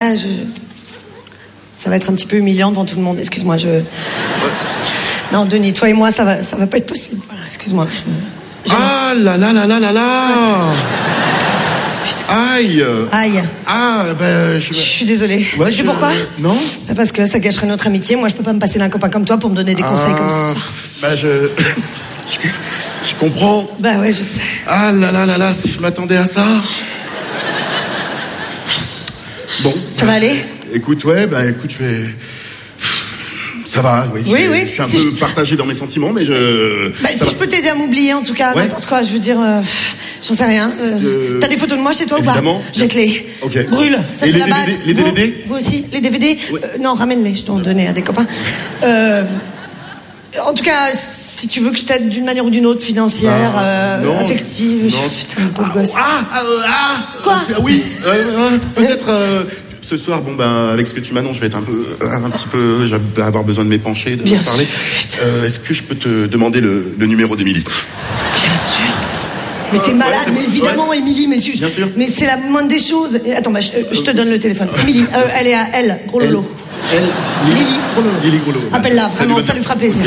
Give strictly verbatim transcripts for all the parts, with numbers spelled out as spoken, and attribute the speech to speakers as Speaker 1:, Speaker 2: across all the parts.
Speaker 1: là, je... ça va être un petit peu humiliant devant tout le monde. Excuse-moi, je... Non, Denis, toi et moi, ça va, ça va pas être possible. Voilà, excuse-moi. Je...
Speaker 2: Ah là là là là là là.
Speaker 1: Putain.
Speaker 2: Aïe.
Speaker 1: Aïe.
Speaker 2: Ah, ben... Je,
Speaker 1: je suis désolée.
Speaker 2: Ouais,
Speaker 1: tu sais
Speaker 2: je...
Speaker 1: pourquoi?
Speaker 2: Non.
Speaker 1: Parce que ça gâcherait notre amitié. Moi, je peux pas me passer d'un copain comme toi pour me donner des conseils ah, comme ça.
Speaker 2: Bah, je... je... Je comprends.
Speaker 1: Bah ouais, je sais.
Speaker 2: Ah là là là là, si je m'attendais à ça... Bon.
Speaker 1: Ça va aller?
Speaker 2: Écoute, ouais, bah écoute, je vais... Ça va, oui.
Speaker 1: Oui,
Speaker 2: je,
Speaker 1: oui.
Speaker 2: Je suis un
Speaker 1: si
Speaker 2: peu
Speaker 1: je...
Speaker 2: partagé dans mes sentiments, mais je...
Speaker 1: Bah, si va. Je peux t'aider à m'oublier, en tout cas, ouais. N'importe quoi, je veux dire... Euh, j'en sais rien. Euh, euh... T'as des photos de moi chez toi
Speaker 2: Évidemment.
Speaker 1: ou pas? Jette-les.
Speaker 2: Ok.
Speaker 1: Brûle, ça
Speaker 2: et
Speaker 1: c'est
Speaker 2: les
Speaker 1: la base.
Speaker 2: D V D, les D V D?
Speaker 1: Vous, vous aussi? Les D V D?
Speaker 2: Ouais.
Speaker 1: euh, Non, ramène-les, je t'en donnais à des copains. Euh... En tout cas, si tu veux que je t'aide d'une manière ou d'une autre, financière, bah, euh, non, affective...
Speaker 2: Non.
Speaker 1: Je... Putain, pauvre gosse.
Speaker 2: Ah, ah, ah
Speaker 1: Quoi?
Speaker 2: euh, Oui, euh, peut-être... Euh... Ce soir, bon ben, avec ce que tu m'annonces, je vais être un peu, un petit peu, je vais avoir besoin de m'épancher, de
Speaker 1: Bien
Speaker 2: parler. Euh, est-ce que je peux te demander le, le numéro d'Émilie?
Speaker 1: Bien sûr. Mais t'es malade, ouais, mais évidemment, ouais. Émilie, mais,
Speaker 2: Bien sûr.
Speaker 1: mais c'est la moindre des choses. Attends, bah, je, je te donne le téléphone. Émilie, euh, elle est à elle, gros lolo.
Speaker 2: Elle, elle
Speaker 1: Lily, gros lolo.
Speaker 2: Lily, gros lolo.
Speaker 1: Appelle-la, vraiment, ça, ça lui fera plaisir.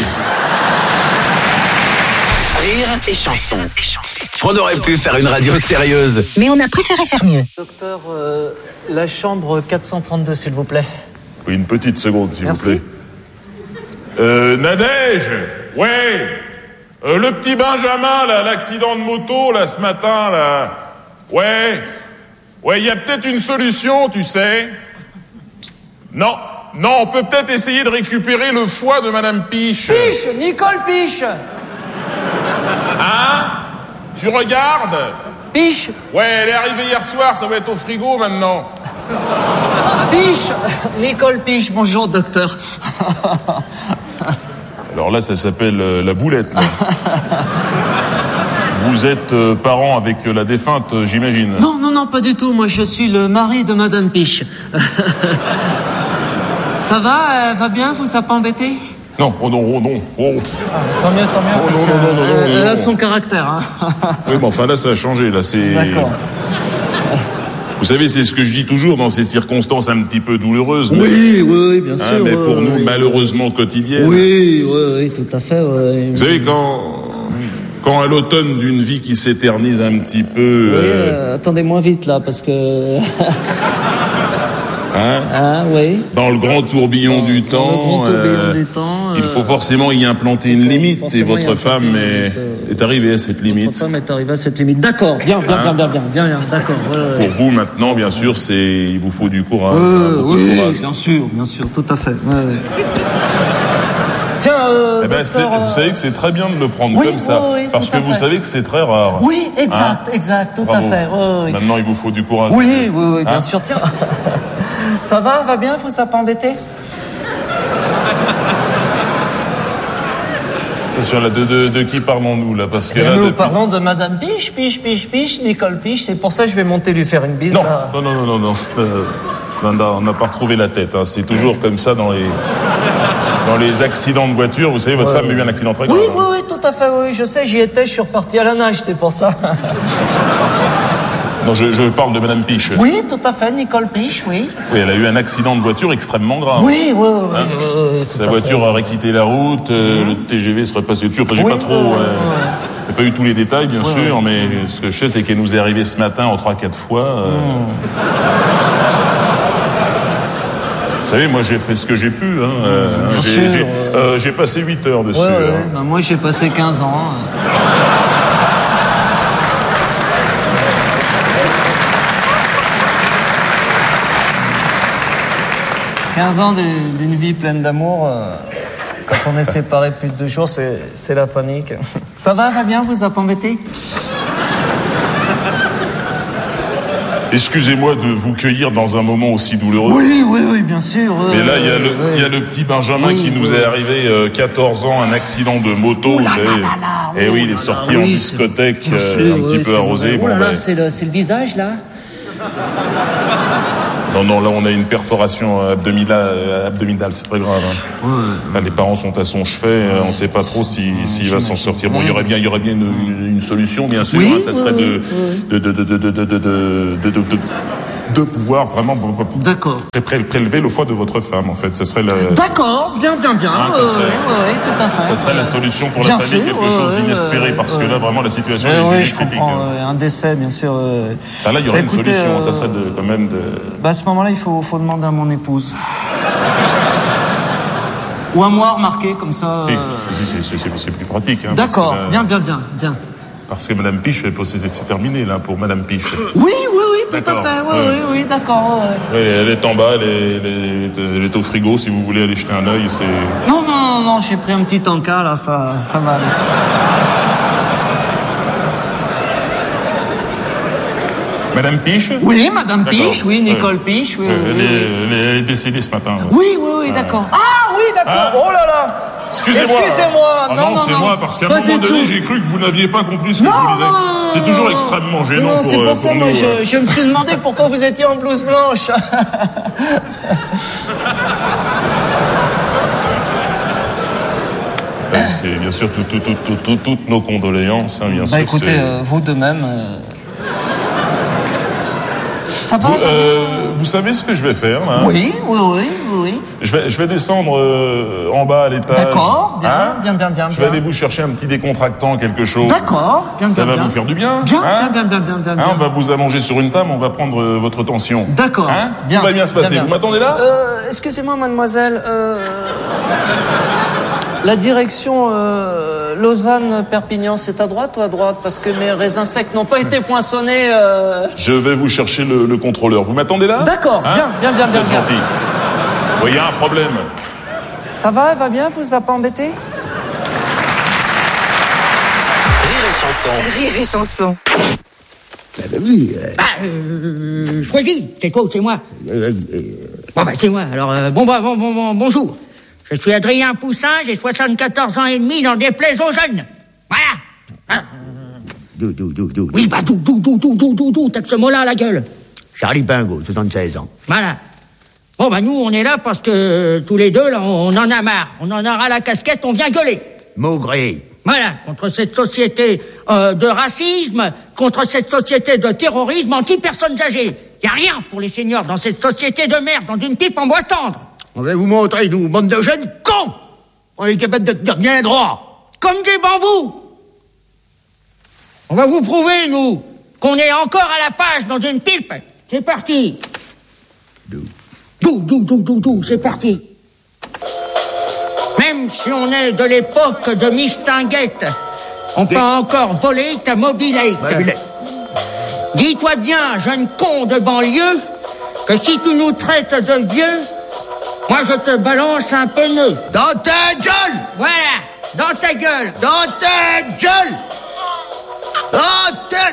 Speaker 3: Rire et chanson. On aurait pu faire une radio sérieuse,
Speaker 4: mais on a préféré faire mieux.
Speaker 5: Docteur, euh, la chambre quatre cent trente-deux, s'il vous plaît.
Speaker 6: Oui, une petite seconde, s'il
Speaker 5: Merci.
Speaker 6: vous plaît. Euh, Nadège, ouais. Euh, le petit Benjamin, là, l'accident de moto, là, ce matin, là. Ouais. Ouais, il y a peut-être une solution, tu sais. Non. Non, on peut peut-être essayer de récupérer le foie de Madame Piche.
Speaker 5: Piche, Nicole Piche.
Speaker 6: Hein? Tu regardes?
Speaker 5: Piche.
Speaker 6: Ouais, elle est arrivée hier soir, ça va être au frigo maintenant.
Speaker 5: Piche, Nicole Piche, bonjour docteur.
Speaker 6: Alors là, ça s'appelle euh, la boulette, là. Vous êtes euh, parent avec euh, la défunte, euh, j'imagine?
Speaker 5: Non, non, non, pas du tout. Moi, je suis le mari de Madame Piche. Ça va? Elle va bien? Vous a pas embêté?
Speaker 6: Non, oh non, oh non, oh.
Speaker 5: Ah, tant mieux, tant mieux.
Speaker 6: Oh, non, non, non, non, non,
Speaker 5: Elle
Speaker 6: non.
Speaker 5: a son caractère, hein.
Speaker 6: Oui, mais enfin là, ça a changé, là, c'est...
Speaker 5: D'accord.
Speaker 6: Vous savez, c'est ce que je dis toujours dans ces circonstances un petit peu douloureuses.
Speaker 5: Oui,
Speaker 6: mais...
Speaker 5: oui, oui, bien sûr.
Speaker 6: Hein, mais
Speaker 5: oui,
Speaker 6: pour
Speaker 5: oui,
Speaker 6: nous,
Speaker 5: oui.
Speaker 6: malheureusement quotidiennes.
Speaker 5: Oui, oui, oui, tout à fait. Oui.
Speaker 6: Vous savez, quand... Quand à l'automne d'une vie qui s'éternise un petit peu...
Speaker 5: Oui,
Speaker 6: euh...
Speaker 5: euh, attendez moins vite, là, parce que...
Speaker 6: Hein?
Speaker 5: Ah, oui.
Speaker 6: Dans le grand tourbillon
Speaker 5: dans,
Speaker 6: du
Speaker 5: dans
Speaker 6: temps,
Speaker 5: le grand tourbillon
Speaker 6: euh,
Speaker 5: du temps euh,
Speaker 6: il faut forcément y implanter une limite. Et votre femme est,
Speaker 5: euh,
Speaker 6: est arrivée à cette limite.
Speaker 5: Votre femme est arrivée à cette limite. D'accord, bien, bien,
Speaker 6: Hein?
Speaker 5: bien, bien, bien, bien, bien, d'accord. Ouais, ouais.
Speaker 6: Pour vous, maintenant, bien sûr, c'est, il vous faut du courage.
Speaker 5: Euh,
Speaker 6: hein, beaucoup
Speaker 5: oui,
Speaker 6: de courage.
Speaker 5: bien sûr, bien sûr, tout à fait. Ouais, ouais. Tiens, euh,
Speaker 6: Eh ben,
Speaker 5: docteur,
Speaker 6: c'est,
Speaker 5: euh...
Speaker 6: vous savez que c'est très bien de le prendre
Speaker 5: oui,
Speaker 6: comme ça,
Speaker 5: oui, oui,
Speaker 6: parce
Speaker 5: tout
Speaker 6: que
Speaker 5: à
Speaker 6: vous
Speaker 5: fait.
Speaker 6: savez que c'est très rare.
Speaker 5: Oui, exact,
Speaker 6: Hein?
Speaker 5: exact, tout
Speaker 6: Bravo.
Speaker 5: à fait. Oui, oui.
Speaker 6: Maintenant, il vous faut du courage.
Speaker 5: Oui, oui, oui, bien
Speaker 6: Hein?
Speaker 5: sûr. Tiens, ça va, va bien, vous a pas embêté?
Speaker 6: Attention, là, de, de, de qui parlons-nous, là? Parce que
Speaker 5: Et
Speaker 6: là,
Speaker 5: nous
Speaker 6: depuis-
Speaker 5: parlons de Madame Piche, Piche, Piche, Piche, Nicole Piche. C'est pour ça que je vais monter lui faire une bise.
Speaker 6: Non,
Speaker 5: là.
Speaker 6: non, non, non, non, non. Euh, non, non, on n'a pas retrouvé la tête. Hein. C'est toujours comme ça dans les, dans les accidents de voiture. Vous savez, votre
Speaker 5: Ouais.
Speaker 6: femme a eu un accident très grave.
Speaker 5: Oui,
Speaker 6: hein.
Speaker 5: oui, oui, tout à fait, oui. Je sais, j'y étais, je suis reparti à la nage, c'est pour ça.
Speaker 6: Non, je, je parle de Madame Piche.
Speaker 5: Oui, tout à fait, Nicole Piche, oui.
Speaker 6: Oui, elle a eu un accident de voiture extrêmement grave.
Speaker 5: Oui, oui, oui.
Speaker 6: Hein?
Speaker 5: oui, oui, tout
Speaker 6: Sa
Speaker 5: à
Speaker 6: voiture
Speaker 5: fait.
Speaker 6: aurait quitté la route, euh, le T G V serait passé dessus. Enfin, j'ai
Speaker 5: Oui,
Speaker 6: pas trop...
Speaker 5: oui, oui,
Speaker 6: euh,
Speaker 5: oui.
Speaker 6: j'ai pas eu tous les détails, bien
Speaker 5: Oui,
Speaker 6: sûr,
Speaker 5: oui.
Speaker 6: mais ce que je sais, c'est qu'elle nous est arrivée ce matin en trois, quatre fois. euh. Vous savez, moi, j'ai fait ce que j'ai pu. Hein. euh,
Speaker 5: Bien
Speaker 6: j'ai,
Speaker 5: sûr,
Speaker 6: j'ai,
Speaker 5: ouais.
Speaker 6: euh, j'ai passé huit heures dessus.
Speaker 5: Ouais, ouais,
Speaker 6: hein.
Speaker 5: bah, moi, j'ai passé quinze ans. quinze ans d'une d'une vie pleine d'amour. euh, Quand on est séparés plus de deux jours, c'est c'est la panique. Ça va, va bien, vous a pas embêté?
Speaker 6: Excusez-moi de vous cueillir dans un moment aussi douloureux.
Speaker 5: Oui, oui, oui, bien sûr.
Speaker 6: Mais là, il y a le, il y a le petit Benjamin
Speaker 5: Oui,
Speaker 6: qui nous
Speaker 5: oui.
Speaker 6: est arrivé, euh, quatorze ans, un accident de moto, vous savez. Et oui, il est sorti en discothèque, euh, un petit peu arrosé.
Speaker 5: Oh là
Speaker 6: Bon,
Speaker 5: là,
Speaker 6: ben,
Speaker 5: c'est le, c'est le visage, là?
Speaker 6: non, non, là, on a une perforation abdominale, abdominale c'est très grave. Hein. Là, les parents sont à son chevet, euh, on ne sait pas trop si, s'il va s'en sortir. Bon, il y aurait bien, il y aurait bien une, une- une solution, bien sûr.
Speaker 5: Oui,
Speaker 6: hein, ça serait
Speaker 5: oui,
Speaker 6: de, de, de, de, de, de, de, de, de, de, de, de- de pouvoir vraiment
Speaker 5: D'accord.
Speaker 6: pré- prélever le foie de votre femme, en fait. Ce serait la...
Speaker 5: D'accord, bien, bien, bien.
Speaker 6: Ah, ça
Speaker 5: euh,
Speaker 6: serait-
Speaker 5: ouais, ouais, tout à fait.
Speaker 6: Ça serait la solution pour
Speaker 5: Bien
Speaker 6: la famille,
Speaker 5: sûr,
Speaker 6: quelque chose
Speaker 5: ouais,
Speaker 6: d'inespéré,
Speaker 5: ouais,
Speaker 6: parce que
Speaker 5: ouais.
Speaker 6: là, vraiment, la situation
Speaker 5: Euh,
Speaker 6: est
Speaker 5: oui,
Speaker 6: jugée
Speaker 5: je
Speaker 6: critique.
Speaker 5: comprends.
Speaker 6: hein.
Speaker 5: euh, un décès, bien sûr. euh.
Speaker 6: Ah, là, il y aurait
Speaker 5: Écoutez,
Speaker 6: une solution,
Speaker 5: euh,
Speaker 6: ça serait de, quand même de...
Speaker 5: Bah, à ce moment-là, il faut, faut demander à mon épouse. Ou à moi, remarquez, comme ça.
Speaker 6: Si,
Speaker 5: euh,
Speaker 6: si, si, c'est- c'est c'est plus pratique. Hein, parce
Speaker 5: D'accord,
Speaker 6: que là-
Speaker 5: bien, bien, bien, bien.
Speaker 6: Parce que Madame Piche, c'est terminé, là, pour Madame Piche.
Speaker 5: Oui, oui, oui, tout à
Speaker 6: D'accord,
Speaker 5: fait. Oui,
Speaker 6: ouais.
Speaker 5: oui, oui, d'accord. ouais.
Speaker 6: Elle, elle est en bas, elle est, elle est- elle est au frigo, si vous voulez aller jeter un œil, c'est...
Speaker 5: Non, non, non, non, j'ai pris un petit tanka, là, ça, ça va aller.
Speaker 6: Madame Piche?
Speaker 5: Oui, Madame
Speaker 6: D'accord.
Speaker 5: Piche, oui, Nicole
Speaker 6: Ouais.
Speaker 5: Piche, oui,
Speaker 6: Euh,
Speaker 5: oui,
Speaker 6: elle,
Speaker 5: oui,
Speaker 6: est,
Speaker 5: oui.
Speaker 6: elle est- elle est décédée ce matin. ouais.
Speaker 5: Oui, oui, oui, d'accord. Ah, oui, d'accord.
Speaker 6: Ah.
Speaker 5: Oh là là.
Speaker 6: Excusez-moi.
Speaker 5: Excusez-moi.
Speaker 6: Ah
Speaker 5: non,
Speaker 6: non,
Speaker 5: non,
Speaker 6: c'est
Speaker 5: non.
Speaker 6: moi, parce qu'à un
Speaker 5: Pas
Speaker 6: moment
Speaker 5: du
Speaker 6: donné,
Speaker 5: tout.
Speaker 6: j'ai cru que vous n'aviez pas compris ce que
Speaker 5: Non,
Speaker 6: je vous disais.
Speaker 5: non, non,
Speaker 6: C'est
Speaker 5: non,
Speaker 6: toujours
Speaker 5: non.
Speaker 6: extrêmement gênant
Speaker 5: Non,
Speaker 6: pour,
Speaker 5: c'est
Speaker 6: euh,
Speaker 5: pour ça,
Speaker 6: pour
Speaker 5: moi,
Speaker 6: nous.
Speaker 5: je,
Speaker 6: euh.
Speaker 5: je me suis demandé pourquoi vous étiez en blouse blanche.
Speaker 6: Ben, c'est bien sûr tout- tout- tout- tout- tout- toutes nos condoléances, hein, bien
Speaker 5: Bah
Speaker 6: sûr.
Speaker 5: écoutez,
Speaker 6: c'est-
Speaker 5: euh, vous de même. euh, Ça va
Speaker 6: Vous, euh, vous savez ce que je vais faire, là?
Speaker 5: Oui, oui, oui, oui.
Speaker 6: Je vais, je vais descendre euh, en bas à l'étage.
Speaker 5: D'accord, bien,
Speaker 6: Hein
Speaker 5: bien, bien, bien,
Speaker 6: Je vais
Speaker 5: bien.
Speaker 6: aller vous chercher un petit décontractant, quelque chose.
Speaker 5: D'accord, bien,
Speaker 6: Ça
Speaker 5: bien,
Speaker 6: va
Speaker 5: bien.
Speaker 6: vous faire du bien.
Speaker 5: Bien,
Speaker 6: hein
Speaker 5: bien, bien, bien, bien, bien.
Speaker 6: Hein, on va vous allonger sur une table, on va prendre euh, votre tension.
Speaker 5: D'accord,
Speaker 6: Hein
Speaker 5: bien.
Speaker 6: Tout va bien se passer.
Speaker 5: bien,
Speaker 6: Vous
Speaker 5: bien.
Speaker 6: m'attendez là?
Speaker 5: Euh, excusez-moi, mademoiselle. euh, La direction euh, Lausanne-Perpignan, c'est à droite ou à droite? Parce que mes raisins secs n'ont pas été poinçonnés. euh.
Speaker 6: Je vais vous chercher le, le contrôleur. Vous m'attendez là?
Speaker 5: D'accord,
Speaker 6: Hein
Speaker 5: bien, bien, bien,
Speaker 6: Vous
Speaker 5: bien,
Speaker 6: êtes
Speaker 5: bien.
Speaker 6: gentil. Vous voyez un problème?
Speaker 5: Ça va, elle va bien? Vous a pas embêté?
Speaker 3: Rire et chanson.
Speaker 4: Rire et chanson.
Speaker 7: Ah bah oui. euh,
Speaker 8: Bah, euh, choisis, c'est toi ou c'est moi?
Speaker 7: euh, euh,
Speaker 8: Bon, bah, c'est moi. Alors, euh, bon, bah, bon, bon, bon, bonjour. Je suis Adrien Poussin, j'ai soixante-quatorze ans et demi, n'en déplaise aux jeunes. Voilà. Hein?
Speaker 7: dou, dou, dou, dou.
Speaker 8: Oui, bah, dou, dou, dou, dou, dou, dou, dou, t'as que ce mot-là à la gueule.
Speaker 7: Charlie Pingo, soixante-seize ans.
Speaker 8: Voilà. Bon, bah, nous, on est là parce que euh, tous les deux, là, on, on en a marre. On en aura la casquette, on vient gueuler.
Speaker 7: Maugré.
Speaker 8: Voilà, contre cette société euh, de racisme, contre cette société de terrorisme anti-personnes âgées. Y a rien pour les seniors dans cette société de merde, dans une pipe en bois tendre.
Speaker 7: On va vous montrer, nous, bande de jeunes cons. On est capable de tenir bien droit.
Speaker 8: Comme des bambous. On va vous prouver, nous, qu'on est encore à la page dans une pipe. C'est parti.
Speaker 7: Dou.
Speaker 8: Dou, dou, dou, dou, dou, c'est parti. Même si on est de l'époque de Mistinguette, on peut
Speaker 7: Des-
Speaker 8: encore voler ta mobilette.
Speaker 7: Mobilette.
Speaker 8: Dis-toi bien, jeune con de banlieue, que si tu nous traites de vieux, moi je te balance un pneu.
Speaker 7: Dans ta gueule.
Speaker 8: Voilà, dans ta gueule.
Speaker 7: Dans ta gueule. Dans ta...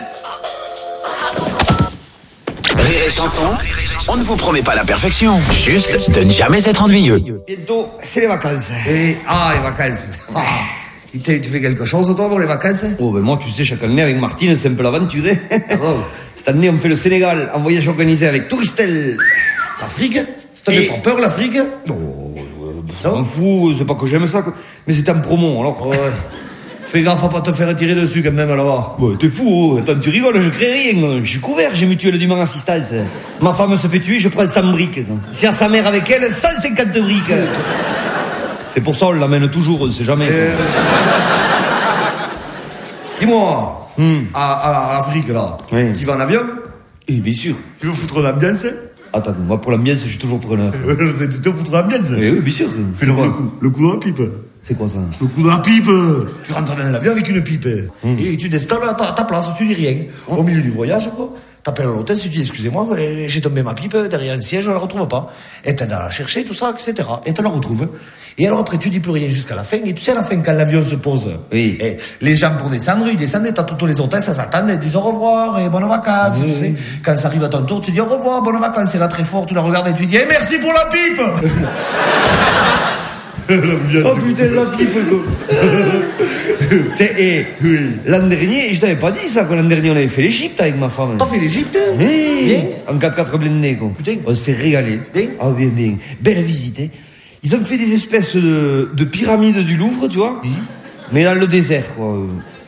Speaker 3: Rire et chanson. On ne vous promet pas la perfection, juste de ne jamais être ennuyeux.
Speaker 9: Bientôt, c'est les vacances. Et, ah, les vacances. Ah. Et t'es- tu fais quelque chose, toi, pour les vacances?
Speaker 10: Oh, ben moi, tu sais, chaque année avec Martine, c'est un peu l'aventure. Hein.
Speaker 9: Ah bon?
Speaker 10: Cette année, on fait le Sénégal, en voyage organisé avec Touristel.
Speaker 9: L'Afrique? Ça te fait
Speaker 10: Et-
Speaker 9: pas peur, l'Afrique?
Speaker 10: Non, je m'en fous, c'est pas que j'aime ça, quoi. Mais c'était en promo, alors.
Speaker 9: Ouais. Fais gaffe à pas te faire tirer dessus, quand même, là-bas.
Speaker 10: Ouais, t'es fou, oh. Attends, tu rigoles, je crée rien. Je suis couvert, j'ai mutuelle d'humain assistance. Ma femme se fait tuer, je prends cent briques. Si à sa mère avec elle, cent cinquante briques. C'est pour ça, on l'amène toujours, on sait jamais. quoi.
Speaker 9: Euh, Dis-moi, à, à, à l'Afrique, là,
Speaker 10: Oui.
Speaker 9: tu vas en avion?
Speaker 10: Eh, bien sûr.
Speaker 9: Tu veux foutre l'ambiance?
Speaker 10: Attends, moi, pour l'ambiance, je suis toujours preneur.
Speaker 9: C'est tu te foutre l'ambiance?
Speaker 10: Eh oui, bien sûr.
Speaker 9: Fais
Speaker 10: C'est
Speaker 9: le,
Speaker 10: quoi
Speaker 9: le coup, le coup de la pipe.
Speaker 10: C'est quoi ça?
Speaker 9: Le coup de la pipe. Tu rentres dans l'avion avec une pipe. Et tu t'installes à ta, ta place, tu dis rien. Au milieu du voyage, quoi. T'appelles à l'hôtel, tu dis excusez-moi, euh, j'ai tombé ma pipe derrière un siège, je la retrouve pas. Et t'en as la chercher, tout ça, et cetera. Et tu la retrouves. Et alors après, tu dis plus rien jusqu'à la fin. Et tu sais, à la fin, quand l'avion se pose,
Speaker 10: Oui.
Speaker 9: et les gens pour descendre, ils descendent et t'as tous les hôtels, ça s'attend, ils disent au revoir et bonnes vacances, tu sais. Quand ça arrive à ton tour, tu dis au revoir, bonnes vacances. Et là, très fort, tu la regardes et tu dis, eh, merci pour la pipe!
Speaker 10: Oh putain, la pipe, quoi. C'est, eh, l'an dernier, je t'avais pas dit ça, que l'an dernier, on avait fait l'Égypte avec ma femme.
Speaker 9: T'as fait l'Égypte?
Speaker 10: Oui,
Speaker 9: Bien.
Speaker 10: en quatre quatre blindés, quoi.
Speaker 9: Putain.
Speaker 10: On s'est régalé.
Speaker 9: Bien.
Speaker 10: Ah, bien, bien. Belle visite, hein. Ils ont fait des espèces de, de pyramides du Louvre, tu vois. Mais dans le désert, quoi.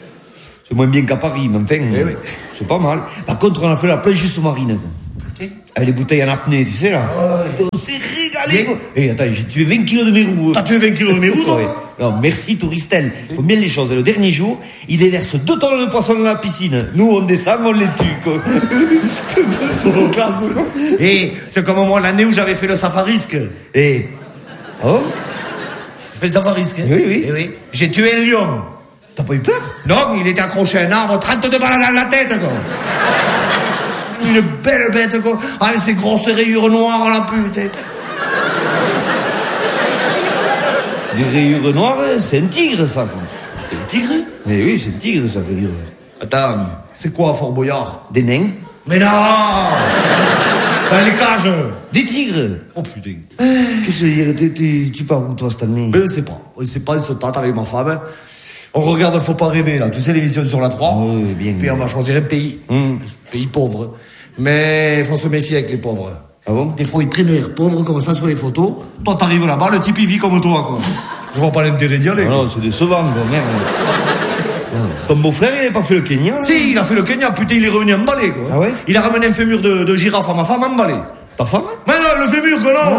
Speaker 10: C'est moins bien qu'à Paris, mais enfin,
Speaker 9: Eh oui.
Speaker 10: c'est pas mal. Par contre, on a fait la plage sous-marine, quoi.
Speaker 9: Putain.
Speaker 10: Avec les bouteilles en apnée, tu sais, là. Oh, on s'est régalé, quoi. Eh, attends, j'ai tué vingt kilos de mes roues.
Speaker 9: T'as tué vingt kilos de mes roues, toi?
Speaker 10: Ouais. Non, merci, Touristel. Faut bien les choses. Le dernier jour, il déverse deux tonnes de poissons dans la piscine. Nous, on descend, on les tue, quoi. C'est trop classe, quoi.
Speaker 9: Eh, c'est comme moi, l'année où j'avais fait le safarisque.
Speaker 10: Eh. Oh?
Speaker 9: J'ai fait le safarisque. Hein.
Speaker 10: Oui, oui.
Speaker 9: Eh oui. J'ai tué un lion.
Speaker 10: T'as pas eu peur?
Speaker 9: Non, il était accroché à un arbre, trente-deux balles dans la tête, quoi. Une belle bête, quoi. Avec ses grosses rayures noires, la pute.
Speaker 10: Des rayures noires, c'est un tigre, ça, quoi.
Speaker 9: C'est un tigre?
Speaker 10: Mais oui, c'est un tigre, ça veut dire.
Speaker 9: Attends, c'est quoi, Fort Boyard?
Speaker 10: Des nains?
Speaker 9: Mais non! Dans les cages!
Speaker 10: Des tigres!
Speaker 9: Oh putain.
Speaker 10: Qu'est-ce que je veux dire? T'es- t'es- Tu pars où, toi, cette année?
Speaker 9: Mais je sais pas. Je sais pas, on se tente avec ma femme. On regarde Faut pas rêver, là. Tu sais, l'émission sur la trois.
Speaker 10: Oui, bien.
Speaker 9: Puis on va choisir un pays.
Speaker 10: Mmh.
Speaker 9: Un pays pauvre. Mais il faut se méfier avec les pauvres.
Speaker 10: Ah bon?
Speaker 9: Des fois, ils prennent l'air pauvres comme ça sur les photos. Toi, t'arrives là-bas, le type, il vit comme toi, quoi. Je vois pas l'intérêt d'y aller.
Speaker 10: Non, non, c'est décevant, quoi, merde. Ton beau-frère, il n'a pas fait le Kenya, là?
Speaker 9: Si, il a fait le Kenya, putain, il est revenu emballé, quoi.
Speaker 10: Ah ouais?
Speaker 9: Il a ramené un fémur de, de girafe à ma femme emballé.
Speaker 10: Ta femme?
Speaker 9: Mais non, le fémur, que non!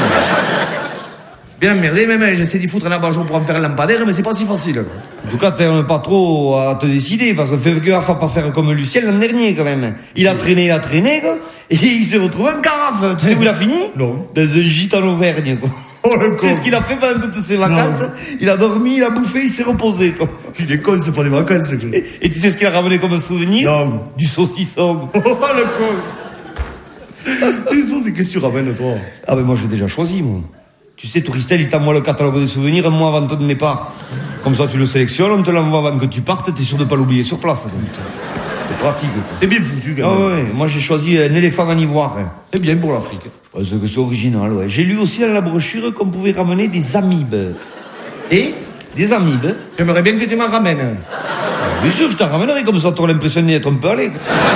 Speaker 9: Bien merdé, même, j'essaie d'y foutre un abat-jour pour en faire un lampadaire, mais c'est pas si facile, quoi.
Speaker 10: En tout cas, t'aimes pas trop à te décider, parce que fais gaffe à pas faire comme Lucien l'an dernier, quand même. Il a traîné, il a traîné, quoi, et il s'est retrouvé en carafe. Tu sais où il a fini?
Speaker 9: Non.
Speaker 10: Dans un gîte en Auvergne, quoi.
Speaker 9: Oh, le con.
Speaker 10: C'est ce qu'il a fait pendant toutes ses vacances. Non. Il a dormi, il a bouffé, il s'est reposé, quoi.
Speaker 9: Il est con, c'est pas des vacances, c'est clair.
Speaker 10: Et, et tu sais ce qu'il a ramené comme souvenir?
Speaker 9: Non.
Speaker 10: Du saucisson.
Speaker 9: Oh, le con. Mais ça, c'est qu'est-ce que tu ramènes, toi?
Speaker 10: Ah ben moi, j'ai déjà choisi, moi. Tu sais, Touristel, il t'envoie le catalogue des souvenirs un mois avant ton départ. Comme ça, tu le sélectionnes, on te l'envoie avant que tu partes, t'es sûr de pas l'oublier sur place. Donc. C'est pratique, quoi.
Speaker 9: C'est bien foutu, quand
Speaker 10: Ah
Speaker 9: même.
Speaker 10: ouais, moi j'ai choisi un éléphant en ivoire. Hein.
Speaker 9: C'est bien pour l'Afrique.
Speaker 10: Je pense que c'est original, ouais. J'ai lu aussi dans la brochure qu'on pouvait ramener des amibes.
Speaker 9: Et?
Speaker 10: Des amibes.
Speaker 9: J'aimerais bien que tu m'en ramènes.
Speaker 10: Ah, bien sûr, je t'en ramènerai, comme ça t'auras l'impression d'y être un peu allé.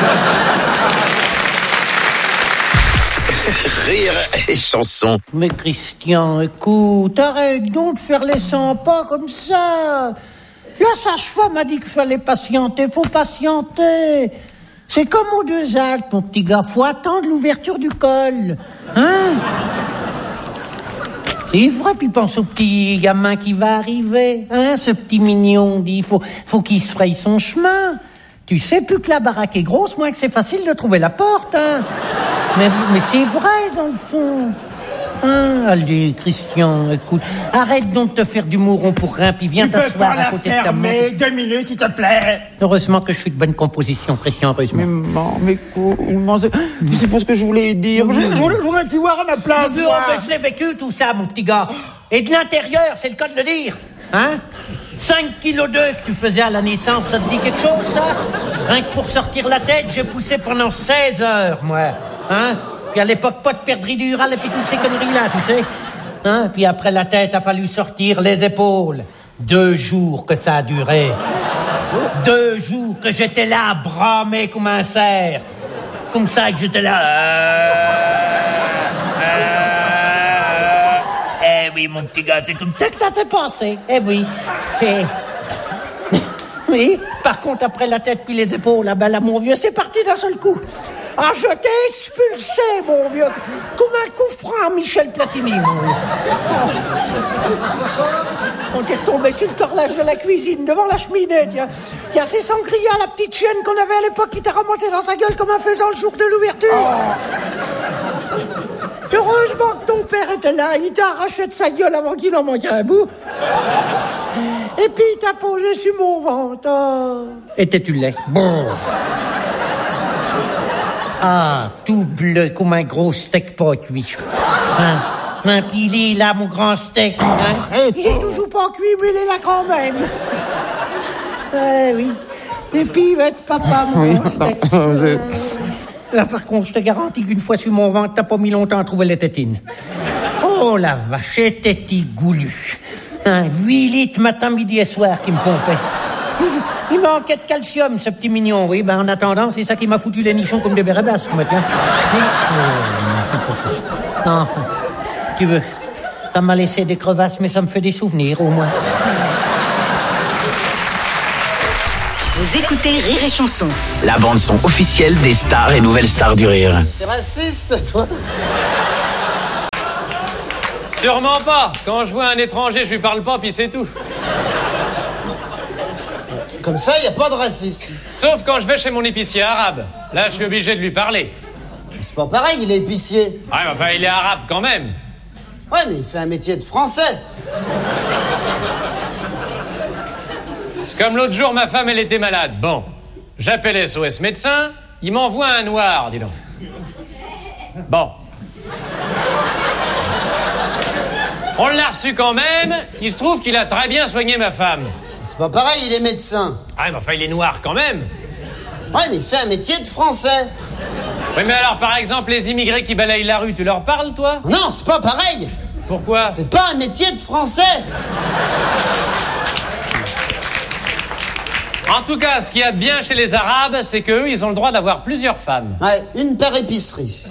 Speaker 3: Rire et chanson.
Speaker 8: Mais Christian, écoute, arrête donc de faire les cent pas comme ça. La sage-femme a dit qu'il fallait patienter, faut patienter. C'est comme aux deux Alpes, mon petit gars, faut attendre l'ouverture du col. Hein? C'est vrai, puis pense au petit gamin qui va arriver, hein, ce petit mignon, dit, faut, faut qu'il se fraye son chemin. Tu sais, plus que la baraque est grosse, moins que c'est facile de trouver la porte, hein. Mais, mais c'est vrai, dans le fond. Hein, allez, Christian, écoute, arrête donc de te faire du mouron pour rien, puis viens t'asseoir à côté de ta main.
Speaker 7: Mais deux minutes, s'il te plaît.
Speaker 8: Heureusement que je suis de bonne composition, Christian, heureusement.
Speaker 7: Mais maman, mais comment c'est... C'est pas ce que je voulais dire. Je, je voulais, je voulais te voir à ma place.
Speaker 8: Mais,
Speaker 7: moi.
Speaker 8: mais je l'ai vécu, tout ça, mon petit gars. Et de l'intérieur, c'est le cas de le dire. Hein? cinq kilos deux que tu faisais à la naissance, ça te dit quelque chose, ça? Rien que pour sortir la tête, j'ai poussé pendant seize heures, moi. Hein? Puis à l'époque, pas de péridurale et puis toutes ces conneries-là, tu sais. Hein? Puis après la tête, a fallu sortir les épaules. Deux jours que ça a duré. Deux jours que j'étais là à bramer comme un cerf. Comme ça que j'étais là... Euh... Euh... Eh oui, mon petit gars, c'est comme ça que ça s'est passé. Eh oui. Et... Oui, par contre, après la tête puis les épaules, là, ben là, mon vieux, c'est parti d'un seul coup. Ah, je t'ai expulsé, mon vieux, comme un coup franc à Michel Platini, mon vieux. On t'est retombé sur le corlage de la cuisine, devant la cheminée, tiens. Tiens, c'est Sangria, la petite chienne qu'on avait à l'époque, qui t'a ramassé dans sa gueule comme un faisan le jour de l'ouverture. Heureusement que ton père était là, il t'a arraché de sa gueule avant qu'il en manquait un bout. Et puis il t'a posé sur mon ventre. Oh. Étais-tu laid? Bon. Ah, tout bleu comme un gros steak pas cuit. Hein? Hein, puis il est là, mon grand steak. Hein? Il est toujours pas cuit, mais il est là quand même. Eh oui. Et puis il va être papa, mon grand steak. Euh... Là, par contre, je te garantis qu'une fois sur mon ventre, t'as pas mis longtemps à trouver les tétines. Oh, la vache, était-il goulu. Hein, huit litres matin, midi et soir qui me pompait. Il manquait de calcium, ce petit mignon, oui. Ben, en attendant, c'est ça qui m'a foutu les nichons comme des bérébasques, moi, tiens. Oh, enfin, tu veux, ça m'a laissé des crevasses, mais ça me fait des souvenirs, au moins.
Speaker 4: Vous écoutez Rire et Chanson.
Speaker 3: La bande-son officielle des stars et nouvelles stars du rire.
Speaker 11: T'es raciste, toi?
Speaker 5: Sûrement pas. Quand je vois un étranger, je lui parle pas, puis c'est tout.
Speaker 11: Comme ça, y a pas de racisme.
Speaker 5: Sauf quand je vais chez mon épicier arabe. Là, je suis obligé de lui parler.
Speaker 11: C'est pas pareil, il est épicier.
Speaker 5: Ouais, mais enfin, il est arabe quand même.
Speaker 11: Ouais, mais il fait un métier de français.
Speaker 5: C'est comme l'autre jour, ma femme, elle était malade. Bon, j'appelle S O S médecin, il m'envoie un noir, dis donc. Bon. On l'a reçu quand même, il se trouve qu'il a très bien soigné ma femme.
Speaker 11: C'est pas pareil, il est médecin.
Speaker 5: Ah, mais enfin, il est noir quand même.
Speaker 11: Ouais, mais il fait un métier de français.
Speaker 5: Oui, mais alors, par exemple, les immigrés qui balayent la rue, tu leur parles, toi?
Speaker 11: Non, c'est pas pareil.
Speaker 5: Pourquoi?
Speaker 11: C'est pas un métier de français.
Speaker 5: En tout cas, ce qu'il y a de bien chez les Arabes, c'est qu'eux, ils ont le droit d'avoir plusieurs femmes.
Speaker 11: Ouais, une par épicerie.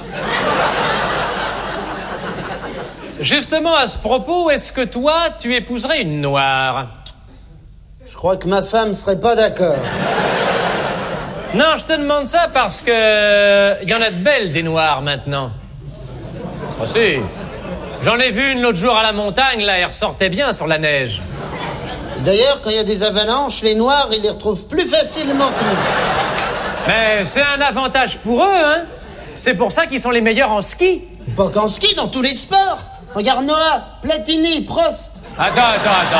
Speaker 5: Justement, à ce propos, est-ce que toi, tu épouserais une noire?
Speaker 11: Je crois que ma femme serait pas d'accord.
Speaker 5: Non, je te demande ça parce que... il y en a de belles, des noires, maintenant. Ah si. J'en ai vu une l'autre jour à la montagne, là, elle ressortait bien sur la neige.
Speaker 11: D'ailleurs, quand il y a des avalanches, les noirs, ils les retrouvent plus facilement que nous.
Speaker 5: Mais c'est un avantage pour eux, hein. C'est pour ça qu'ils sont les meilleurs en ski.
Speaker 11: Pas qu'en ski, dans tous les sports. Regarde Noah, Platini, Prost.
Speaker 5: Attends, attends,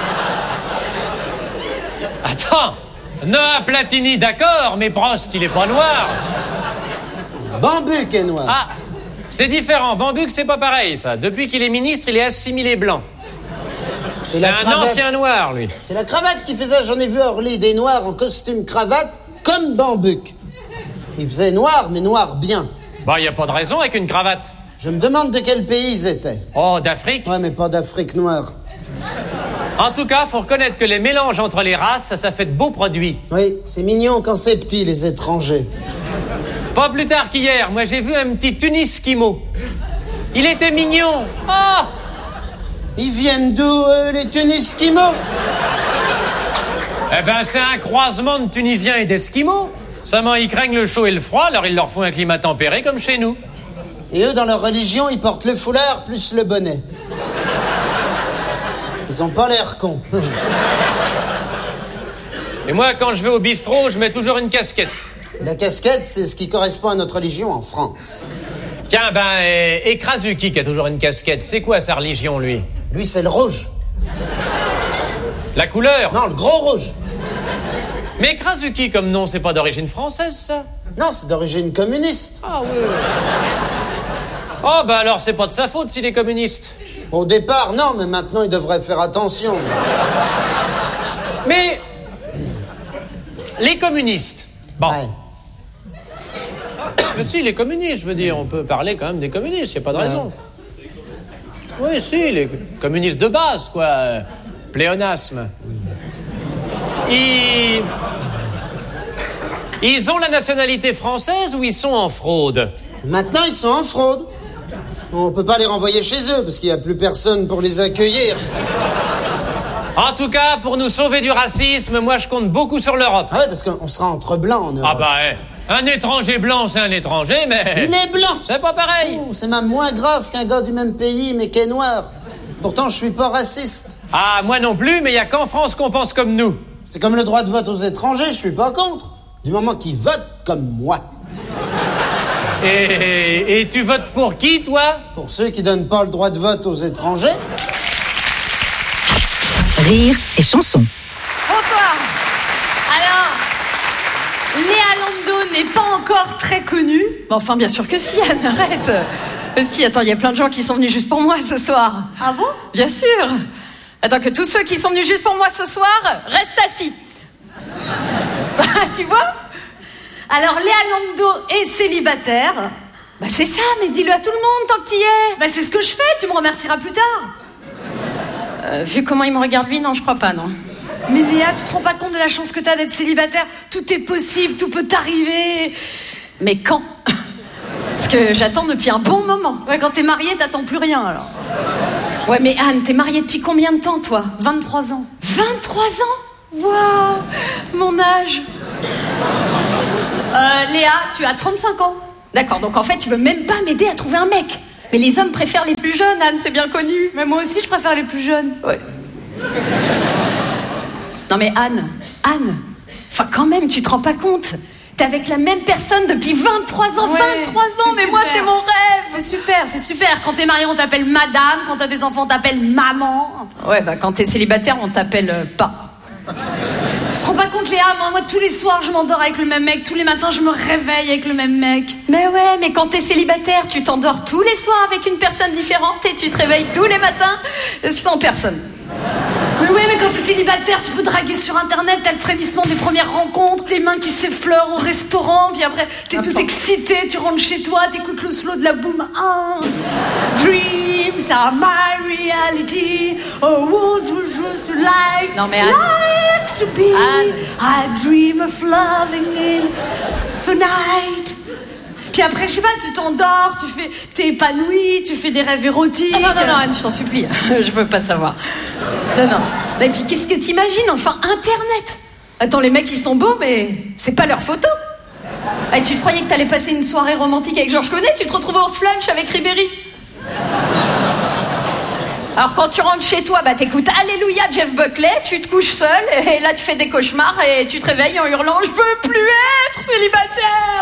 Speaker 5: attends. Attends. Noah Platini, d'accord, mais Prost, il est pas noir.
Speaker 11: Bambuc est noir.
Speaker 5: Ah, c'est différent. Bambuc, c'est pas pareil, ça. Depuis qu'il est ministre, il est assimilé blanc. C'est, c'est un cravate. Ancien noir, lui.
Speaker 11: C'est la cravate qui faisait, j'en ai vu à Orly, des noirs en costume cravate, comme Bambuc. Il faisait noir, mais noir bien.
Speaker 5: Bah, il y a pas de raison avec une cravate.
Speaker 11: Je me demande de quel pays ils étaient.
Speaker 5: Oh, d'Afrique?
Speaker 11: Ouais, mais pas d'Afrique noire.
Speaker 5: En tout cas, faut reconnaître que les mélanges entre les races, ça, ça fait de beaux produits.
Speaker 11: Oui, c'est mignon quand c'est petit, les étrangers.
Speaker 5: Pas plus tard qu'hier, moi j'ai vu un petit Tuniskimo. Il était mignon. Oh!
Speaker 11: Ils viennent d'où, euh, les Tuniskimos?
Speaker 5: Eh ben, c'est un croisement de Tunisiens et d'Esquimaux. Seulement, ils craignent le chaud et le froid, alors ils leur font un climat tempéré comme chez nous.
Speaker 11: Et eux, dans leur religion, ils portent le foulard plus le bonnet. Ils ont pas l'air cons.
Speaker 5: Et moi, quand je vais au bistrot, je mets toujours une casquette.
Speaker 11: La casquette, c'est ce qui correspond à notre religion en France.
Speaker 5: Tiens, ben, et, et Krasuki qui a toujours une casquette, c'est quoi sa religion, lui?
Speaker 11: Lui, c'est le rouge.
Speaker 5: La couleur?
Speaker 11: Non, le gros rouge.
Speaker 5: Mais Krasuki, comme nom, c'est pas d'origine française, ça?
Speaker 11: Non, c'est d'origine communiste.
Speaker 5: Ah oui. Oh, ben alors, c'est pas de sa faute s'il est communiste.
Speaker 11: Au départ, non, mais maintenant, il devrait faire attention.
Speaker 5: Mais... les communistes... Bon...
Speaker 11: Ouais.
Speaker 5: Mais si, les communistes, je veux dire, on peut parler quand même des communistes, il n'y a pas de
Speaker 11: ouais.
Speaker 5: raison. Oui, si, les communistes de base, quoi. Euh, pléonasme. Ils... Ils ont la nationalité française ou ils sont en fraude?
Speaker 11: Maintenant, ils sont en fraude. On peut pas les renvoyer chez eux, parce qu'il n'y a plus personne pour les accueillir.
Speaker 5: En tout cas, pour nous sauver du racisme, moi, je compte beaucoup sur l'Europe.
Speaker 11: Ah ouais, parce qu'on sera entre blancs en Europe.
Speaker 5: Ah bah, eh. Un étranger blanc, c'est un étranger, mais...
Speaker 11: Il est blanc.
Speaker 5: C'est pas pareil.
Speaker 11: Oh, c'est même moins grave qu'un gars du même pays, mais qui est noir. Pourtant, je suis pas raciste.
Speaker 5: Ah, moi non plus, mais il y a qu'en France qu'on pense comme nous.
Speaker 11: C'est comme le droit de vote aux étrangers, je suis pas contre. Du moment qu'ils votent comme moi.
Speaker 5: Et, et tu votes pour qui, toi?
Speaker 11: Pour ceux qui donnent pas le droit de vote aux étrangers.
Speaker 4: Rire et chanson.
Speaker 12: Bonsoir. Alors, Léa Lando n'est pas encore très connue. Enfin, bien sûr que si, Anne, arrête. Euh, si, attends, il y a plein de gens qui sont venus juste pour moi ce soir. Ah bon? Bien sûr. Attends, que tous ceux qui sont venus juste pour moi ce soir restent assis. Tu vois? Alors, Léa Lando est célibataire. Bah c'est ça, mais dis-le à tout le monde tant que t'y es. Bah c'est ce que je fais, tu me remercieras plus tard. Euh, vu comment il me regarde lui, non, je crois pas, non. Mais Léa, tu te rends pas compte de la chance que t'as d'être célibataire? Tout est possible, tout peut t'arriver. Mais quand? Parce que j'attends depuis un bon moment. Ouais, quand t'es mariée, t'attends plus rien, alors. Ouais, mais Anne, t'es mariée depuis combien de temps, toi? vingt-trois ans. vingt-trois ans? Waouh, mon âge. Euh, Léa, tu as trente-cinq ans. D'accord, donc en fait, tu veux même pas m'aider à trouver un mec. Mais les hommes préfèrent les plus jeunes, Anne, c'est bien connu.
Speaker 13: Mais moi aussi, je préfère les plus jeunes.
Speaker 12: Ouais. Non mais Anne, Anne, enfin quand même, tu te rends pas compte. T'es avec la même personne depuis vingt-trois ans,
Speaker 13: ouais,
Speaker 12: vingt-trois ans, mais
Speaker 13: super.
Speaker 12: moi c'est mon rêve.
Speaker 13: C'est super, c'est super. Quand t'es mariée, on t'appelle madame. Quand t'as des enfants, on t'appelle maman.
Speaker 12: Ouais, bah quand t'es célibataire, on t'appelle euh, pas.
Speaker 13: Tu te rends pas compte, Léa, moi, moi, tous les soirs, je m'endors avec le même mec. Tous les matins, je me réveille avec le même mec.
Speaker 12: Mais ouais, mais quand t'es célibataire, tu t'endors tous les soirs avec une personne différente et tu te réveilles tous les matins sans personne.
Speaker 13: Mais ouais, mais quand t'es célibataire, tu peux draguer sur internet, t'as le frémissement des premières rencontres, les mains qui s'effleurent au restaurant, puis après, t'es tout excité, tu rentres chez toi, t'écoutes le slow de la boom un. Dreams are my reality, oh, would you just like,
Speaker 12: non mais Anne,
Speaker 13: like to be,
Speaker 12: Anne.
Speaker 13: I dream of loving in the night. Puis après, je sais pas, tu t'endors, tu fais, t'es épanoui, tu fais des rêves érotiques.
Speaker 12: Ah non, non, non, Anne, je t'en supplie, je veux pas savoir. Non, non. Et puis, qu'est-ce que t'imagines, enfin, Internet. Attends, les mecs, ils sont beaux, mais c'est pas leur photo. Et tu te croyais que t'allais passer une soirée romantique avec Georges Clooney, tu te retrouves au flunch avec Ribéry. Alors quand tu rentres chez toi, bah t'écoutes Alléluia Jeff Buckley, tu te couches seul, et là tu fais des cauchemars et tu te réveilles en hurlant « Je veux plus être célibataire !»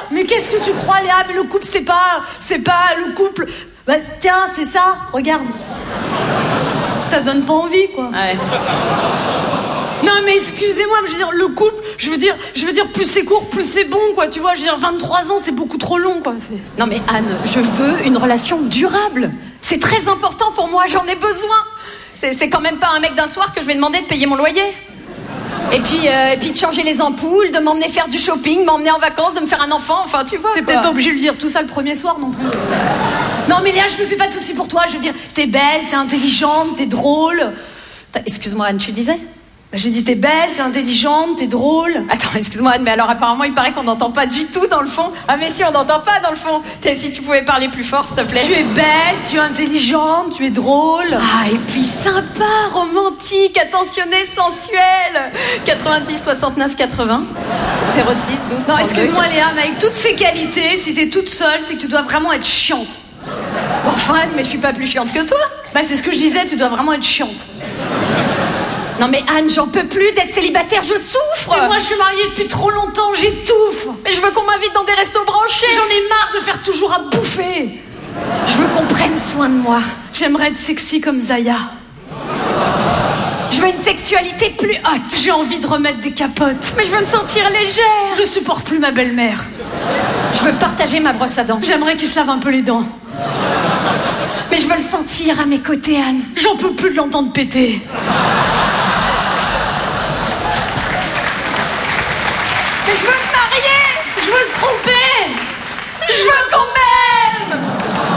Speaker 13: Mais qu'est-ce que tu crois, Léa? Mais le couple, c'est pas... C'est pas le couple... Bah tiens, c'est ça, regarde. Ça donne pas envie, quoi.
Speaker 12: Ouais.
Speaker 13: Non mais excusez-moi, mais je veux dire, le couple, je veux dire, je veux dire, plus c'est court, plus c'est bon, quoi, tu vois, je veux dire, vingt-trois ans, c'est beaucoup trop long, quoi.
Speaker 12: Non mais Anne, je veux une relation durable. C'est très important pour moi, j'en ai besoin. C'est, c'est quand même pas un mec d'un soir que je vais demander de payer mon loyer. Et puis, euh, et puis de changer les ampoules, de m'emmener faire du shopping, m'emmener en vacances, de me faire un enfant, enfin tu vois.
Speaker 13: T'es
Speaker 12: quoi.
Speaker 13: peut-être pas obligé de lui dire tout ça le premier soir non plus. Non mais Léa, je me fais pas de soucis pour toi, je veux dire, t'es belle, t'es intelligente, t'es drôle.
Speaker 12: Excuse-moi Anne, tu disais?
Speaker 13: Bah, j'ai dit t'es belle, t'es intelligente, t'es drôle.
Speaker 12: Attends, excuse-moi Anne, mais alors apparemment il paraît qu'on n'entend pas du tout dans le fond. Ah mais si, on n'entend pas dans le fond. T'sais, si tu pouvais parler plus fort, s'il te plaît.
Speaker 13: Tu es belle, tu es intelligente, tu es drôle.
Speaker 12: Ah, et puis sympa, romantique, attentionné, sensuel. quatre-vingt-dix, soixante-neuf, quatre-vingts. zéro six, douze,
Speaker 13: Non,
Speaker 12: trente-deux,
Speaker 13: excuse-moi Léa, mais avec toutes ces qualités, si t'es toute seule, c'est que tu dois vraiment être chiante.
Speaker 12: Bon, enfin Anne, mais je suis pas plus chiante que toi.
Speaker 13: Bah c'est ce que je disais, tu dois vraiment être chiante.
Speaker 12: Non mais Anne, j'en peux plus d'être célibataire, je souffre.
Speaker 13: Mais moi je suis mariée depuis trop longtemps, j'étouffe.
Speaker 12: Mais je veux qu'on m'invite dans des restos branchés.
Speaker 13: J'en ai marre de faire toujours à bouffer.
Speaker 12: Je veux qu'on prenne soin de moi.
Speaker 13: J'aimerais être sexy comme Zaya.
Speaker 12: Je veux une sexualité plus haute.
Speaker 13: J'ai envie de remettre des capotes.
Speaker 12: Mais je veux me sentir légère.
Speaker 13: Je supporte plus ma belle-mère.
Speaker 12: Je veux partager ma brosse à dents.
Speaker 13: J'aimerais qu'il se lave un peu les dents.
Speaker 12: Mais je veux le sentir à mes côtés, Anne.
Speaker 13: J'en peux plus de l'entendre péter.
Speaker 12: Mais je veux me marier.
Speaker 13: Je veux le tromper.
Speaker 12: Je veux qu'on m'aime.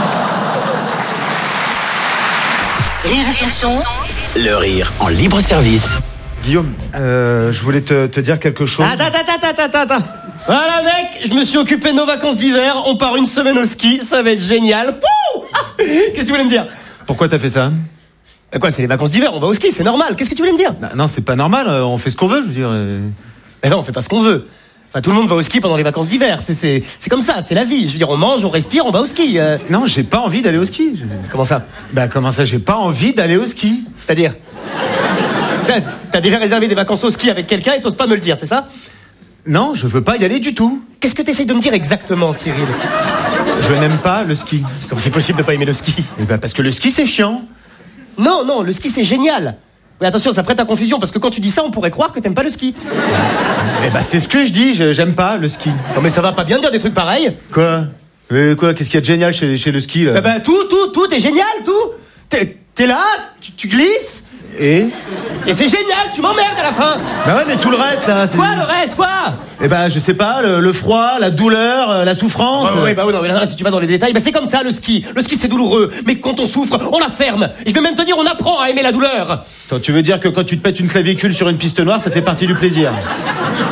Speaker 4: Rire et chanson.
Speaker 3: Le rire en libre service.
Speaker 14: Guillaume, euh, je voulais te, te dire quelque chose.
Speaker 15: Attends, attends, attends, attends, attends. Voilà mec, je me suis occupé de nos vacances d'hiver, on part une semaine au ski, ça va être génial. Pouh ah, qu'est-ce que tu voulais me dire?
Speaker 14: Pourquoi t'as fait ça?
Speaker 15: Quoi, c'est les vacances d'hiver, on va au ski, c'est normal. Qu'est-ce que tu voulais me dire?
Speaker 14: Non, non, c'est pas normal, on fait ce qu'on veut, je veux dire.
Speaker 15: Mais non, on fait pas ce qu'on veut. Enfin, tout le monde va au ski pendant les vacances d'hiver, c'est, c'est, c'est comme ça, c'est la vie. Je veux dire, on mange, on respire, on va au ski. Euh...
Speaker 14: Non, j'ai pas envie d'aller au ski. Je...
Speaker 15: Comment ça?
Speaker 14: Bah comment ça, j'ai pas envie d'aller au ski?
Speaker 15: C'est-à-dire? T'as, t'as déjà réservé des vacances au ski avec quelqu'un et t'oses pas me le dire, c'est ça?
Speaker 14: Non, je veux pas y aller du tout.
Speaker 15: Qu'est-ce que t'essayes de me dire exactement, Cyril?
Speaker 14: Je n'aime pas le ski.
Speaker 15: Comment c'est possible de pas aimer le ski?
Speaker 14: Eh ben parce que le ski c'est chiant.
Speaker 15: Non, non, le ski c'est génial. Mais attention, ça prête à confusion, parce que quand tu dis ça, on pourrait croire que t'aimes pas le ski.
Speaker 14: Eh ben c'est ce que je dis, je, j'aime pas le ski.
Speaker 15: Non mais ça va pas bien de dire des trucs pareils.
Speaker 14: Quoi? euh, Quoi? Qu'est-ce qu'il y a de génial chez, chez le ski là?
Speaker 15: Bah, bah tout, tout, tout est génial, tout. T'es, t'es là, tu, tu glisses.
Speaker 14: Et
Speaker 15: Et c'est génial, tu m'emmerdes à la fin.
Speaker 14: Bah ouais, mais tout le reste là c'est...
Speaker 15: Quoi le reste, quoi?
Speaker 14: Eh ben je sais pas, le, le froid, la douleur, la souffrance.
Speaker 15: Ouais, ouais, bah ouais, non, mais là, si tu vas dans les détails, bah c'est comme ça le ski. Le ski c'est douloureux, mais quand on souffre, on la ferme. Et je vais même te dire, on apprend à aimer la douleur.
Speaker 14: Attends, tu veux dire que quand tu te pètes une clavicule sur une piste noire, ça fait partie du plaisir?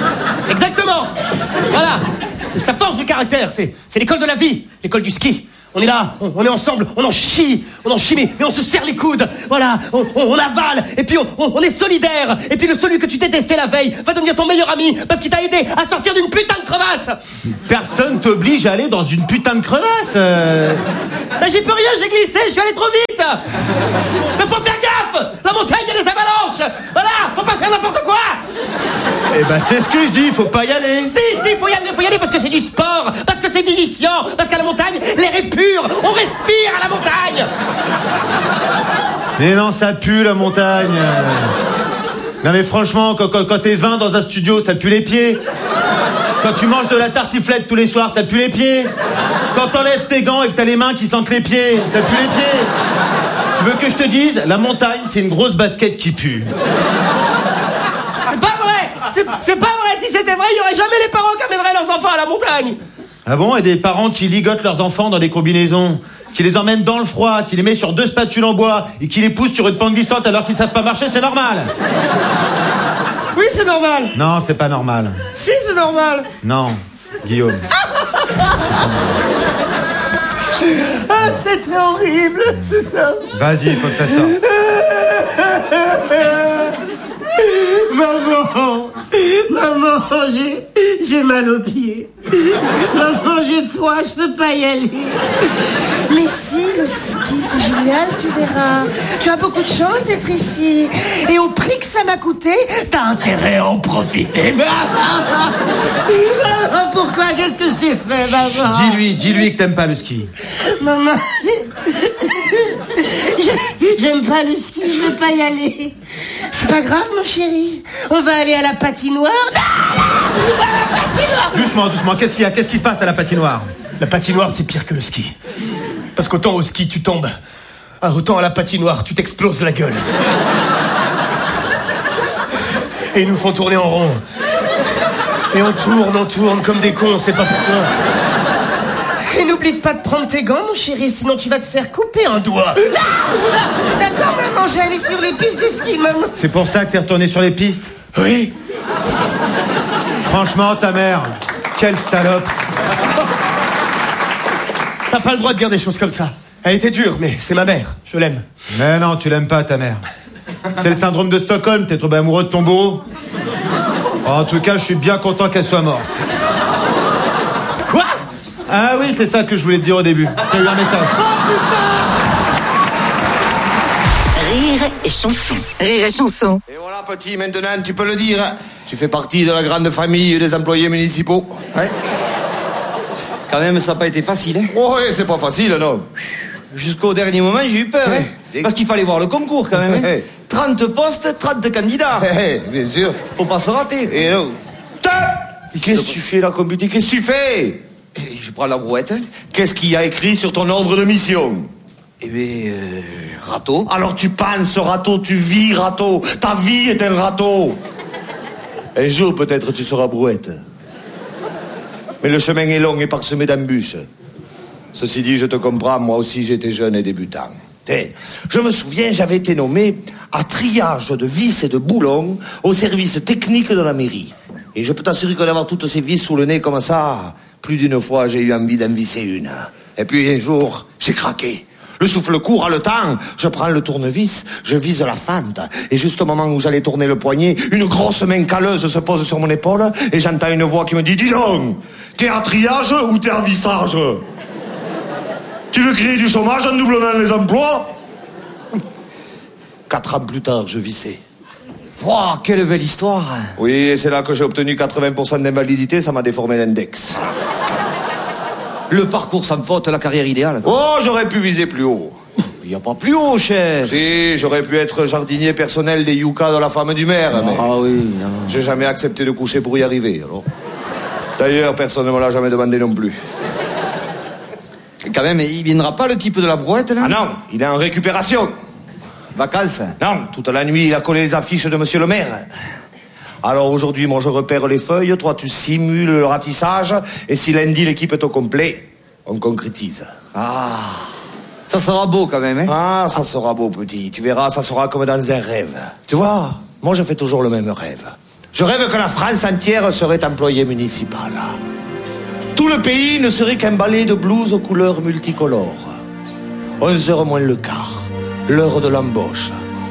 Speaker 15: Exactement. Voilà, c'est ça forge du caractère, c'est, c'est l'école de la vie, l'école du ski. On est là, on, on est ensemble, on en chie, on en chie, mais, mais on se serre les coudes, voilà, on, on, on avale, et puis on, on, on est solidaire, et puis le celui que tu détestais la veille va devenir ton meilleur ami, parce qu'il t'a aidé à sortir d'une putain de crevasse.
Speaker 14: Personne t'oblige à aller dans une putain de crevasse. Euh...
Speaker 15: Là, j'y peux rien, j'ai glissé, je suis allé trop vite. Mais faut faire gaffe, la montagne, il y a des avalanches, voilà, faut pas faire n'importe quoi.
Speaker 14: Eh ben c'est ce que je dis, faut pas y aller.
Speaker 15: Si, si, faut y aller, faut y aller parce que c'est du sport, parce que c'est vivifiant, parce qu'à la montagne, l'air est pur, on respire à la montagne.
Speaker 14: Mais non, ça pue la montagne. Non mais franchement, quand, quand, quand t'es vingt dans un studio, ça pue les pieds. Quand tu manges de la tartiflette tous les soirs, ça pue les pieds. Quand t'enlèves tes gants et que t'as les mains qui sentent les pieds, ça pue les pieds. Tu veux que je te dise, la montagne, c'est une grosse basket qui pue.
Speaker 15: C'est pas vrai. C'est, c'est pas vrai, si c'était vrai, il y aurait jamais les parents qui amèneraient leurs enfants à la montagne.
Speaker 14: Ah bon? Et des parents qui ligotent leurs enfants dans des combinaisons, qui les emmènent dans le froid, qui les mettent sur deux spatules en bois et qui les poussent sur une pente glissante alors qu'ils savent pas marcher, c'est normal.
Speaker 15: Oui, c'est normal.
Speaker 14: Non, c'est pas normal.
Speaker 15: Si, c'est normal.
Speaker 14: Non, Guillaume.
Speaker 15: Ah, c'était horrible, c'était horrible.
Speaker 14: Vas-y, il faut que ça sorte.
Speaker 8: Maman, maman, j'ai, j'ai mal aux pieds. Maman, j'ai froid, je peux pas y aller.
Speaker 16: Mais si, le ski, c'est génial, tu verras. Tu as beaucoup de chance d'être ici. Et au prix que ça m'a coûté, t'as intérêt à en profiter.
Speaker 8: Pourquoi? Qu'est-ce que je t'ai fait, maman?
Speaker 14: Dis-lui, dis-lui que t'aimes pas le ski.
Speaker 8: Maman, j'aime pas le ski, je veux pas y aller.
Speaker 16: C'est pas grave, mon chéri. On va aller à la patinoire.
Speaker 14: Doucement, doucement, qu'est-ce qu'il y a? Qu'est-ce qui se passe à la patinoire?
Speaker 15: La patinoire, c'est pire que le ski. Parce qu'autant au ski, tu tombes, autant à la patinoire, tu t'exploses la gueule. Et ils nous font tourner en rond. Et on tourne, on tourne comme des cons, on sait pas pourquoi.
Speaker 16: Et n'oublie pas de prendre tes gants, mon chéri, sinon tu vas te faire couper un doigt. D'accord, maman, j'ai allé sur les pistes de ski, maman.
Speaker 14: C'est pour ça que t'es retourné sur les pistes?
Speaker 15: Oui.
Speaker 14: Franchement, ta mère, quelle salope.
Speaker 15: T'as pas le droit de dire des choses comme ça. Elle était dure, mais c'est ma mère, je l'aime.
Speaker 14: Mais non, tu l'aimes pas, ta mère. C'est le syndrome de Stockholm, t'es tombé amoureux de ton bourreau. En tout cas, je suis bien content qu'elle soit morte.
Speaker 15: Quoi?
Speaker 14: Ah oui, c'est ça que je voulais te dire au début. T'as eu un message.
Speaker 4: Rire et chanson. Rire et chanson.
Speaker 9: Et voilà, petit, maintenant, tu peux le dire. Tu fais partie de la grande famille des employés municipaux.
Speaker 10: Ouais. Quand même, ça n'a pas été facile, hein?
Speaker 9: Oh, oui, c'est pas facile, non.
Speaker 10: Jusqu'au dernier moment, j'ai eu peur, hein? Parce qu'il fallait voir le concours, quand même, hein? trente postes, trente candidats.
Speaker 9: Bien sûr.
Speaker 10: Faut pas se rater.
Speaker 9: Et non. Qu'est-ce que tu fais là, computer? Qu'est-ce que tu fais?
Speaker 10: Je prends la brouette.
Speaker 9: Qu'est-ce qu'il y a écrit sur ton ordre de mission?
Speaker 10: Eh bien, euh, râteau.
Speaker 9: Alors tu penses râteau, tu vis râteau. Ta vie est un râteau. Un jour, peut-être, tu seras brouette. Mais le chemin est long et parsemé d'embûches. Ceci dit, je te comprends, moi aussi j'étais jeune et débutant. T'sais, je me souviens, j'avais été nommé à triage de vis et de boulons au service technique de la mairie. Et je peux t'assurer que d'avoir toutes ces vis sous le nez comme ça, plus d'une fois j'ai eu envie d'en visser une. Et puis un jour, j'ai craqué. Le souffle court, haletant, je prends le tournevis, je vise la fente. Et juste au moment où j'allais tourner le poignet, une grosse main calleuse se pose sur mon épaule et j'entends une voix qui me dit « Dis donc, t'es à triage ou t'es à vissage ? Tu veux créer du chômage en doublant les emplois ?» Quatre ans plus tard, je vissais.
Speaker 10: Wow, quelle belle histoire.
Speaker 9: Oui, et c'est là que j'ai obtenu quatre-vingts pour cent d'invalidité, ça m'a déformé l'index.
Speaker 10: Le parcours sans faute, la carrière idéale.
Speaker 9: Oh, j'aurais pu viser plus haut.
Speaker 10: Il n'y a pas plus haut, chef.
Speaker 9: Si, j'aurais pu être jardinier personnel des Yucca de la femme du maire.
Speaker 10: Ah,
Speaker 9: mais
Speaker 10: ah oui, non.
Speaker 9: J'ai jamais accepté de coucher pour y arriver, alors. D'ailleurs, personne ne me l'a jamais demandé non plus.
Speaker 10: Et quand même, il viendra pas le type de la brouette, là?
Speaker 9: Ah non, il est en récupération.
Speaker 10: Vacances?
Speaker 9: Non, toute la nuit, il a collé les affiches de monsieur le maire. Alors aujourd'hui, moi je repère les feuilles, toi tu simules le ratissage, et si lundi l'équipe est au complet, on concrétise.
Speaker 10: Ah, ça sera beau quand même, hein?
Speaker 9: Ah, ça sera beau, petit. Tu verras, ça sera comme dans un rêve. Tu vois, moi je fais toujours le même rêve. Je rêve que la France entière serait employée municipale. Tout le pays ne serait qu'un ballet de blouses aux couleurs multicolores. onze heures moins le quart, l'heure de l'embauche.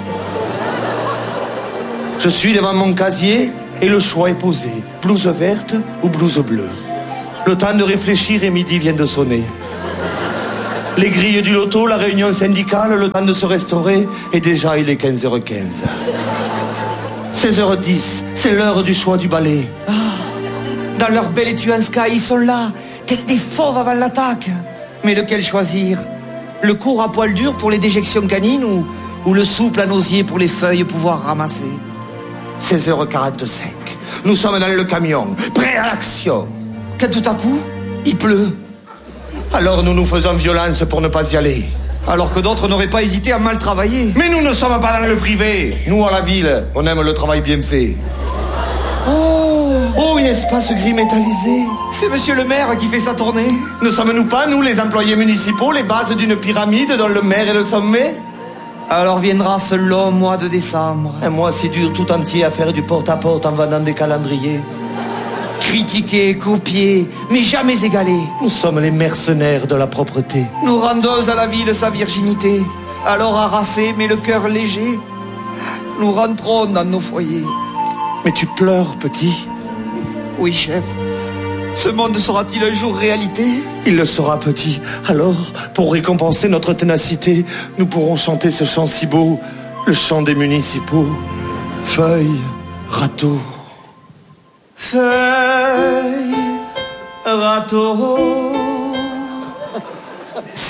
Speaker 9: Je suis devant mon casier et le choix est posé. Blouse verte ou blouse bleue. Le temps de réfléchir et midi vient de sonner. Les grilles du loto, la réunion syndicale, le temps de se restaurer et déjà il est quinze heures quinze. seize heures dix, c'est l'heure du choix du ballet.
Speaker 10: Ah, dans leur belle étui en sky, ils sont là, tels des fauves avant l'attaque. Mais lequel choisir? Le court à poil dur pour les déjections canines ou, ou le souple à nosier pour les feuilles pouvoir ramasser?
Speaker 9: seize heures quarante-cinq, nous sommes dans le camion, prêts à l'action.
Speaker 10: Quand tout à coup, il pleut.
Speaker 9: Alors nous nous faisons violence pour ne pas y aller.
Speaker 10: Alors que d'autres n'auraient pas hésité à mal travailler.
Speaker 9: Mais nous ne sommes pas dans le privé. Nous, à la ville, on aime le travail bien fait.
Speaker 10: Oh,
Speaker 9: oh, un espace gris métallisé.
Speaker 10: C'est monsieur le maire qui fait sa tournée.
Speaker 9: Ne sommes-nous pas, nous, les employés municipaux, les bases d'une pyramide dont le maire est le sommet?
Speaker 10: Alors viendra ce long mois de décembre.
Speaker 9: Un mois si dur tout entier à faire du porte-à-porte en vendant des calendriers.
Speaker 10: Critiquer, copier, mais jamais égaler.
Speaker 9: Nous sommes les mercenaires de la propreté.
Speaker 10: Nous rendons à la ville sa virginité. Alors harassé, mais le cœur léger, nous rentrons dans nos foyers.
Speaker 9: Mais tu pleures, petit?
Speaker 10: Oui, chef. Ce monde sera-t-il un jour réalité?
Speaker 9: Il le sera, petit. Alors, pour récompenser notre ténacité, nous pourrons chanter ce chant si beau, le chant des municipaux. Feuilles, râteaux.
Speaker 10: Feuilles, râteaux.